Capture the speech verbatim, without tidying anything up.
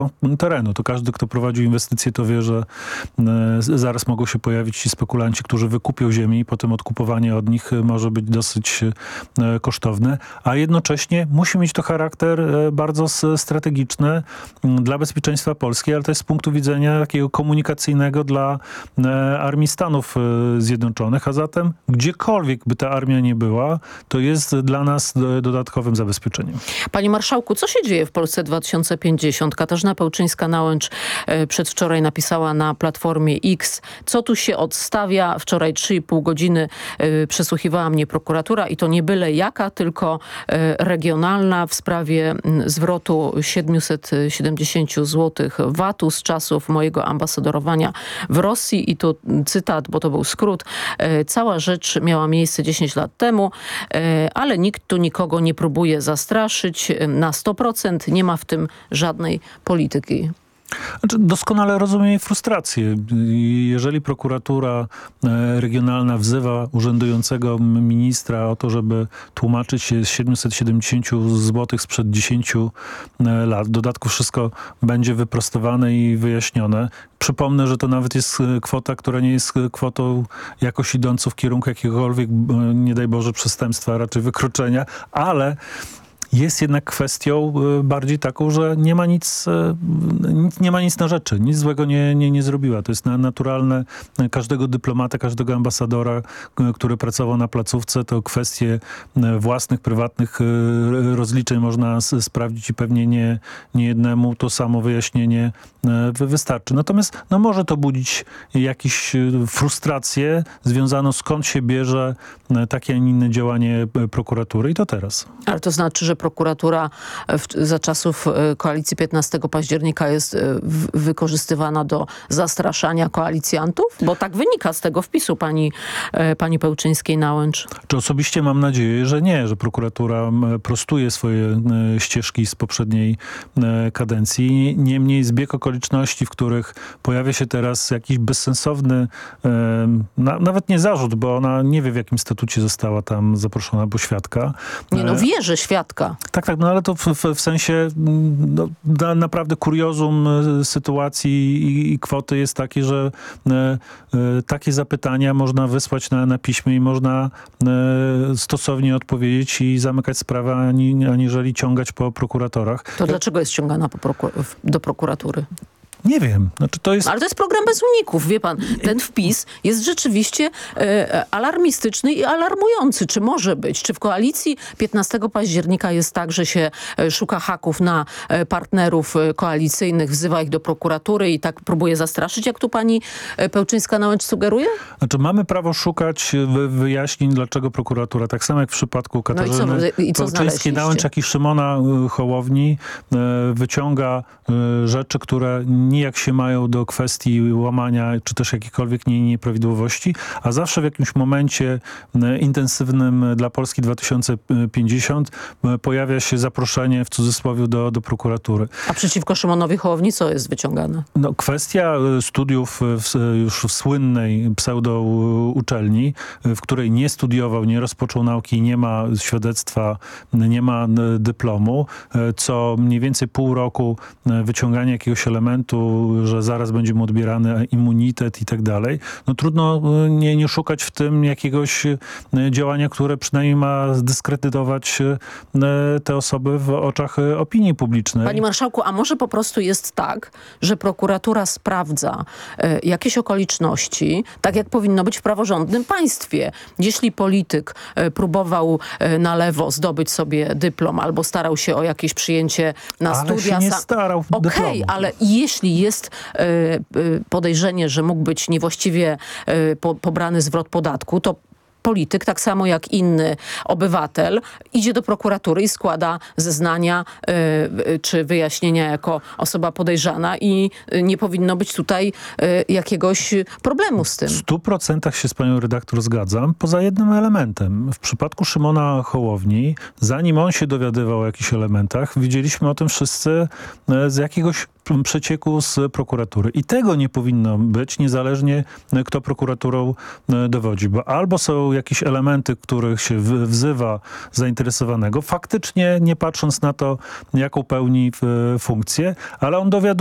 terenu. To każdy, kto prowadził inwestycje, to wie, że zaraz mogą się pojawić ci spekulanci, którzy wykupią ziemię i potem odkupowanie od nich może być dosyć kosztowne, a jednocześnie musi mieć to charakter bardzo strategiczny dla bezpieczeństwa Polski, ale to jest z punktu widzenia takiego komunikacyjnego dla Armii Stanów Zjednoczonych, a zatem gdziekolwiek by ta armia nie była, to jest dla nas dodatkowym zabezpieczeniem. Panie marszałku, co się dzieje w Polsce dwa tysiące pięćdziesiąt? Katarzyna Pełczyńska-Nałęcz przedwczoraj napisała na Platformie X, co tu się odstawia. Wczoraj trzy i pół godziny przesłuchiwała mnie prokuratura i to nie byle jaka, tylko regionalna w sprawie zwrotu siedemset siedemdziesiąt złotych vatu z czasów mojego ambasadorowania w Rosji. I tu cytat, bo to był skrót. Cała rzecz miała miejsce dziesięć lat temu, ale nikt tu nikogo nie próbuje zastraszyć na sto procent. Nie ma w tym żadnej polityki. Znaczy, doskonale rozumiem jej frustrację. Jeżeli prokuratura regionalna wzywa urzędującego ministra o to, żeby tłumaczyć się z siedemset siedemdziesiąt złotych sprzed dziesięciu lat, w dodatku wszystko będzie wyprostowane i wyjaśnione. Przypomnę, że to nawet jest kwota, która nie jest kwotą jakoś idącą w kierunku jakiegokolwiek, nie daj Boże, przestępstwa, raczej wykroczenia, ale jest jednak kwestią bardziej taką, że nie ma nic, nie ma nic na rzeczy. Nic złego nie, nie, nie zrobiła. To jest naturalne. Każdego dyplomata, każdego ambasadora, który pracował na placówce, to kwestie własnych, prywatnych rozliczeń można sprawdzić i pewnie nie, nie jednemu to samo wyjaśnienie wystarczy. Natomiast no, może to budzić jakąś frustrację związaną, skąd się bierze takie, a nie inne działanie prokuratury i to teraz. Ale to znaczy, że prokuratura w, za czasów koalicji piętnastego października jest w, wykorzystywana do zastraszania koalicjantów? Bo tak wynika z tego wpisu pani, pani Pełczyńskiej-Nałęcz. Czy osobiście mam nadzieję, że nie, że prokuratura prostuje swoje ścieżki z poprzedniej kadencji. Niemniej zbieg okoliczności, w których pojawia się teraz jakiś bezsensowny, na, nawet nie zarzut, bo ona nie wie, w jakim statucie została tam zaproszona, bo świadka. Nie no, wie, że świadka. Tak, tak, no ale to w, w, w sensie no, na, naprawdę kuriozum sytuacji i, i kwoty jest takie, że e, e, takie zapytania można wysłać na, na piśmie i można e, stosownie odpowiedzieć i zamykać sprawę, ani, aniżeli ciągać po prokuratorach. To dlaczego jest ciągana po proku- do prokuratury? Nie wiem. Znaczy, to jest... Ale to jest program bez uników, wie pan. Ten wpis jest rzeczywiście e, alarmistyczny i alarmujący. Czy może być? Czy w koalicji piętnastego października jest tak, że się e, szuka haków na e, partnerów e, koalicyjnych, wzywa ich do prokuratury i tak próbuje zastraszyć, jak tu pani e, Pełczyńska-Nałęcz sugeruje? Znaczy mamy prawo szukać wy, wyjaśnień, dlaczego prokuratura, tak samo jak w przypadku Katarzyny no i co, i co Pełczyńskiej-Nałęcz, jak i Szymona Hołowni e, wyciąga e, rzeczy, które nijak się mają do kwestii łamania, czy też jakichkolwiek nie, nieprawidłowości, a zawsze w jakimś momencie intensywnym dla Polski dwa tysiące pięćdziesiąt pojawia się zaproszenie w cudzysłowie do, do prokuratury. A przeciwko Szymonowi Hołowni co jest wyciągane? No, kwestia studiów w, już w słynnej pseudo-uczelni, w której nie studiował, nie rozpoczął nauki, nie ma świadectwa, nie ma dyplomu, co mniej więcej pół roku wyciągania jakiegoś elementu, że zaraz będzie mu odbierany immunitet i tak dalej. No trudno nie, nie szukać w tym jakiegoś działania, które przynajmniej ma zdyskredytować te osoby w oczach opinii publicznej. Panie marszałku, a może po prostu jest tak, że prokuratura sprawdza e, jakieś okoliczności, tak jak powinno być w praworządnym państwie. Jeśli polityk e, próbował e, na lewo zdobyć sobie dyplom albo starał się o jakieś przyjęcie na ale studia. Się nie starał w Okej, okay, ale jeśli jest e, e, podejrzenie, że mógł być niewłaściwie e, po, pobrany zwrot podatku, to polityk, tak samo jak inny obywatel, idzie do prokuratury i składa zeznania y, czy wyjaśnienia jako osoba podejrzana i nie powinno być tutaj y, jakiegoś problemu z tym. W stu procentach się z panią redaktor zgadzam, poza jednym elementem. W przypadku Szymona Hołowni, zanim on się dowiadywał o jakichś elementach, widzieliśmy o tym wszyscy z jakiegoś przecieku z prokuratury. I tego nie powinno być, niezależnie kto prokuraturą dowodzi, bo albo są jakieś elementy, których się wzywa zainteresowanego, faktycznie nie patrząc na to, jaką pełni funkcję, ale on dowiaduje